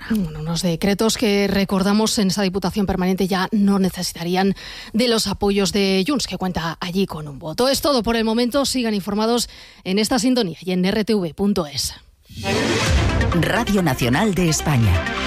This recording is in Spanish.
Bueno, unos decretos que recordamos en esa Diputación Permanente ya no necesitarían de los apoyos de Junts, que cuenta allí con un voto. Es todo por el momento. Sigan informados en esta sintonía y en rtv.es. Radio Nacional de España.